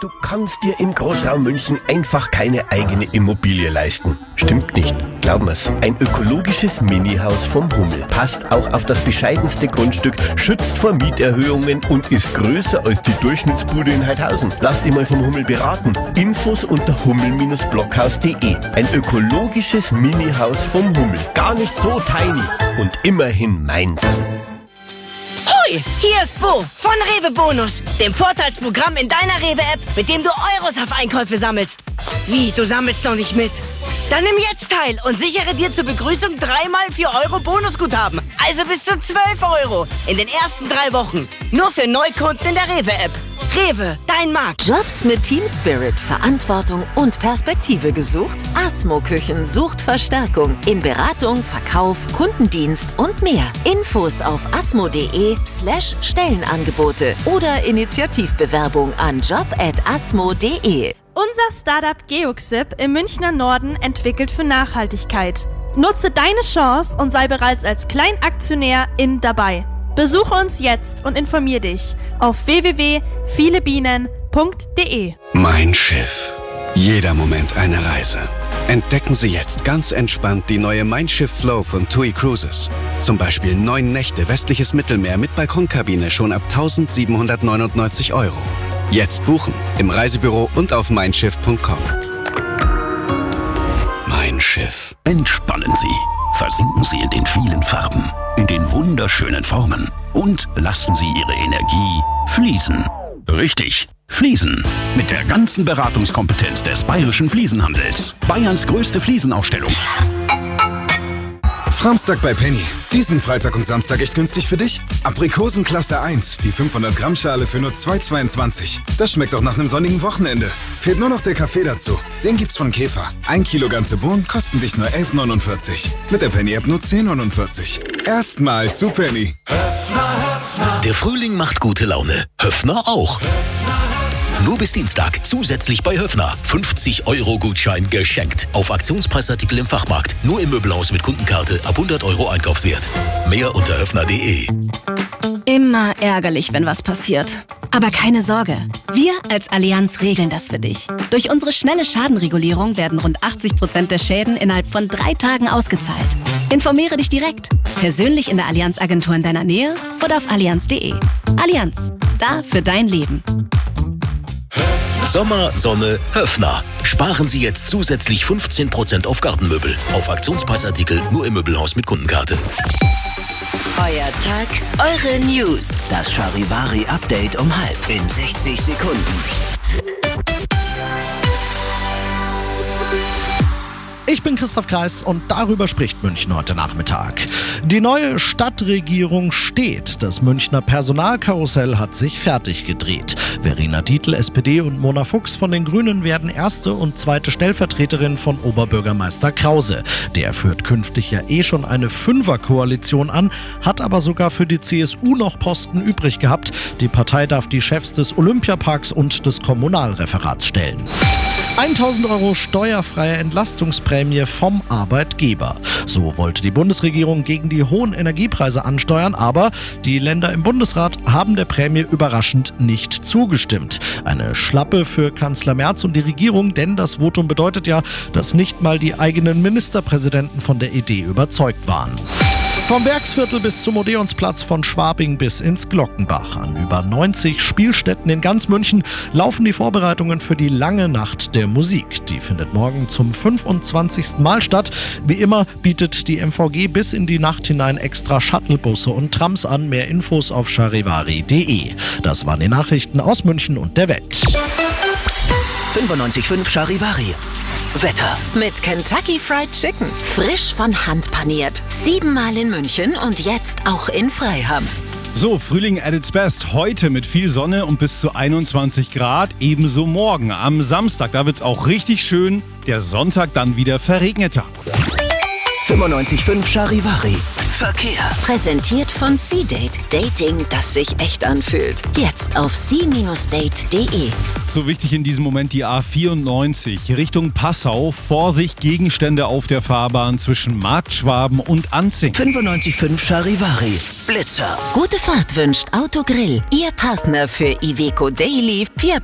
Du kannst dir im Großraum München einfach keine eigene Immobilie leisten. Stimmt nicht, glaub mir's. Ein ökologisches Mini-Haus vom Hummel passt auch auf das bescheidenste Grundstück, schützt vor Mieterhöhungen und ist größer als die Durchschnittsbude in Heidhausen. Lass dich mal vom Hummel beraten. Infos unter hummel-blockhaus.de. Ein ökologisches Mini-Haus vom Hummel. Gar nicht so tiny und immerhin meins. Hoi, hier ist Bo von Rewe Bonus, dem Vorteilsprogramm in deiner Rewe-App, mit dem du Euros auf Einkäufe sammelst. Wie, du sammelst noch nicht mit? Dann nimm jetzt teil und sichere dir zur Begrüßung 3x 4 Euro Bonusguthaben. Also bis zu 12 Euro in den ersten 3 Wochen. Nur für Neukunden in der Rewe-App. Rewe, dein Markt. Jobs mit Team Spirit, Verantwortung und Perspektive gesucht? Asmo Küchen sucht Verstärkung in Beratung, Verkauf, Kundendienst und mehr. Infos auf asmo.de/Stellenangebote oder Initiativbewerbung an job@asmo.de. Unser Startup Geoxip im Münchner Norden entwickelt für Nachhaltigkeit. Nutze deine Chance und sei bereits als Kleinaktionärin dabei. Besuche uns jetzt und informier dich auf www.vielebienen.de. Mein Schiff. Jeder Moment eine Reise. Entdecken Sie jetzt ganz entspannt die neue Mein Schiff Flow von TUI Cruises. Zum Beispiel 9 Nächte westliches Mittelmeer mit Balkonkabine schon ab 1.799 €. Jetzt buchen im Reisebüro und auf meinschiff.com. Mein Schiff. Entspannen Sie. Versinken Sie in den vielen Farben, in den wunderschönen Formen und lassen Sie Ihre Energie fließen. Richtig, fließen. Mit der ganzen Beratungskompetenz des Bayerischen Fliesenhandels. Bayerns größte Fliesenausstellung. Framstag bei Penny. Diesen Freitag und Samstag echt günstig für dich? Aprikosen Klasse 1, die 500 Gramm Schale für nur 2,22. Das schmeckt doch nach einem sonnigen Wochenende. Fehlt nur noch der Kaffee dazu. Den gibt's von Käfer. 1 Kilo ganze Bohnen kosten dich nur 11,49. Mit der Penny-App nur 10,49. Erstmal zu Penny. Der Frühling macht gute Laune. Höffner auch. Nur bis Dienstag zusätzlich bei Höffner 50 € Gutschein geschenkt. Auf Aktionspreisartikel im Fachmarkt. Nur im Möbelhaus mit Kundenkarte ab 100 € Einkaufswert. Mehr unter höffner.de. Immer ärgerlich, wenn was passiert. Aber keine Sorge, wir als Allianz regeln das für dich. Durch unsere schnelle Schadenregulierung werden rund 80% der Schäden innerhalb von 3 Tagen ausgezahlt. Informiere dich direkt, persönlich in der Allianz-Agentur in deiner Nähe oder auf allianz.de. Allianz, da für dein Leben. Sommer, Sonne, Höffner. Sparen Sie jetzt zusätzlich 15% auf Gartenmöbel. Auf Aktionspreisartikel nur im Möbelhaus mit Kundenkarte. Euer Tag, eure News. Das Charivari-Update um 12:30 in 60 Sekunden. Ich bin Christoph Kreis und darüber spricht München heute Nachmittag. Die neue Stadtregierung steht. Das Münchner Personalkarussell hat sich fertig gedreht. Verena Dietl, SPD und Mona Fuchs von den Grünen werden erste und zweite Stellvertreterin von Oberbürgermeister Krause. Der führt künftig ja schon eine 5er-Koalition an, hat aber sogar für die CSU noch Posten übrig gehabt. Die Partei darf die Chefs des Olympiaparks und des Kommunalreferats stellen. 1.000 € steuerfreie Entlastungsprämie vom Arbeitgeber. So wollte die Bundesregierung gegen die hohen Energiepreise ansteuern, aber die Länder im Bundesrat haben der Prämie überraschend nicht zugestimmt. Eine Schlappe für Kanzler Merz und die Regierung, denn das Votum bedeutet ja, dass nicht mal die eigenen Ministerpräsidenten von der Idee überzeugt waren. Vom Werksviertel bis zum Odeonsplatz, von Schwabing bis ins Glockenbach. An über 90 Spielstätten in ganz München laufen die Vorbereitungen für die lange Nacht der Musik. Die findet morgen zum 25. Mal statt. Wie immer bietet die MVG bis in die Nacht hinein extra Shuttlebusse und Trams an. Mehr Infos auf charivari.de. Das waren die Nachrichten aus München und der Welt. 95.5 Charivari. Wetter. Mit Kentucky Fried Chicken. Frisch von Hand paniert. 7-mal in München und jetzt auch in Freiham. So, Frühling at its best. Heute mit viel Sonne und bis zu 21 Grad. Ebenso morgen. Am Samstag, da wird's auch richtig schön. Der Sonntag dann wieder verregneter. 95.5 Charivari. Verkehr. Präsentiert von C-Date. Dating, das sich echt anfühlt. Jetzt auf c-date.de. So wichtig in diesem Moment die A94 Richtung Passau. Vorsicht, Gegenstände auf der Fahrbahn zwischen Marktschwaben und Anzing. 95.5 Charivari. Blitzer. Gute Fahrt wünscht Autogrill. Ihr Partner für Iveco Daily, 4